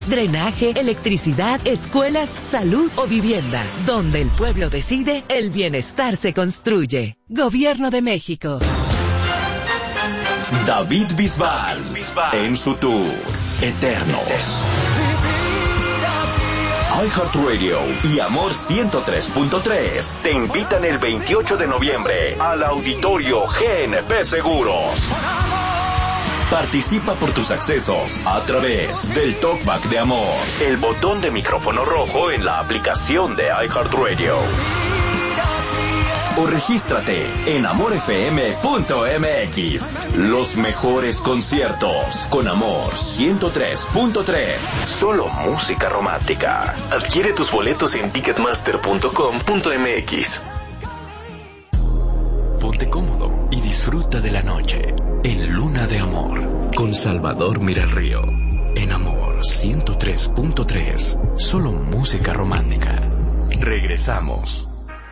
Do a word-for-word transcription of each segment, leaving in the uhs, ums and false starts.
Drenaje, electricidad, escuelas, salud o vivienda. Donde el pueblo decide, el bienestar se construye. Gobierno de México. David Bisbal, en su tour Eternos. iHeartRadio y Amor ciento tres punto tres te invitan el veintiocho de noviembre al Auditorio G N P Seguros. Participa por tus accesos a través del Talkback de Amor, el botón de micrófono rojo en la aplicación de iHeartRadio. O regístrate en amor f m punto m x. Los mejores conciertos con Amor ciento tres punto tres. Solo música romántica. Adquiere tus boletos en ticketmaster punto com punto m x. Ponte cómodo y disfruta de la noche en Luna de Amor con Salvador Miralrío. En Amor ciento tres punto tres. Solo música romántica. Regresamos.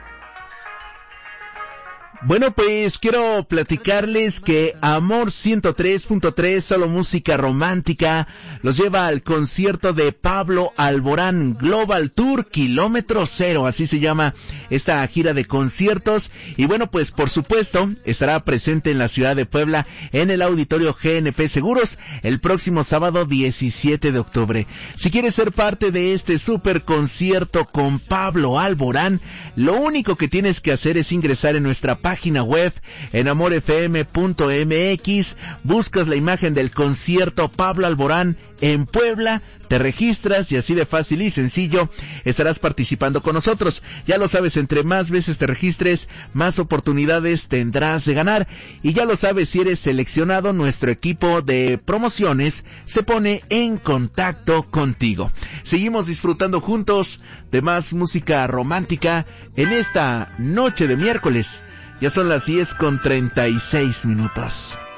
Bueno, pues quiero platicarles que Amor ciento tres punto tres, solo música romántica, los lleva al concierto de Pablo Alborán Global Tour Kilómetro Cero, así se llama esta gira de conciertos. Y bueno, pues por supuesto estará presente en la ciudad de Puebla en el Auditorio G N P Seguros el próximo sábado diecisiete de octubre. Si quieres ser parte de este super concierto con Pablo Alborán, lo único que tienes que hacer es ingresar en nuestra página página web en amor f m punto m x, buscas la imagen del concierto Pablo Alborán en Puebla, te registras y así de fácil y sencillo estarás participando con nosotros. Ya lo sabes, entre más veces te registres, más oportunidades tendrás de ganar. Y ya lo sabes, si eres seleccionado, nuestro equipo de promociones se pone en contacto contigo. Seguimos disfrutando juntos de más música romántica en esta noche de miércoles. Ya son las diez con treinta y seis minutos.